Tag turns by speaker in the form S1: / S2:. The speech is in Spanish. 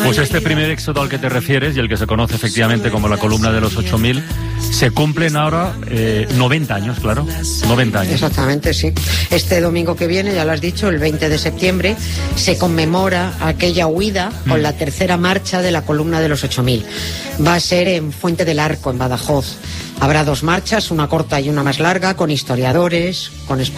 S1: Pues este primer éxodo al que te refieres, y el que se conoce efectivamente como la columna de los 8.000, se cumplen ahora 90 años, claro. 90 años.
S2: Exactamente, sí. Este domingo que viene, ya lo has dicho, el 20 de septiembre, se conmemora aquella huida con la tercera marcha de la columna de los 8.000. Va a ser en Fuente del Arco, en Badajoz. Habrá dos marchas, una corta y una más larga, con historiadores, con